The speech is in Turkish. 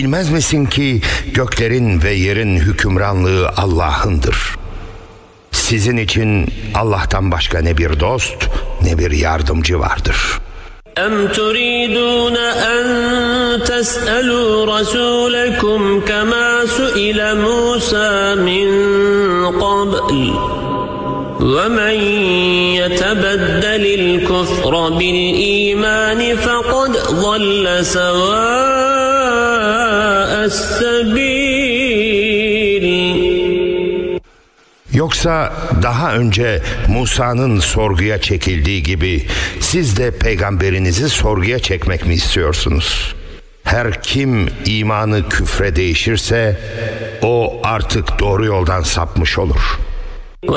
bilmez misin ki göklerin ve yerin hükümranlığı Allah'ındır. Sizin için Allah'tan başka ne bir dost ne bir yardımcı vardır. أَمْ تُرِيدُونَ أَنْ تَسْأَلُوا رَسُولَكُمْ كَمَا سُئِلَ مُوسَى مِنْ قَبْلِ وَمَنْ يَتَبَدَّلِ الْكُفْرَ بِالْإِيمَانِ فَقَدْ ضَلَّ سَوَاءَ السَّبِيلِ. Yoksa daha önce Musa'nın sorguya çekildiği gibi siz de peygamberinizi sorguya çekmek mi istiyorsunuz? Her kim imanı küfre değişirse o artık doğru yoldan sapmış olur.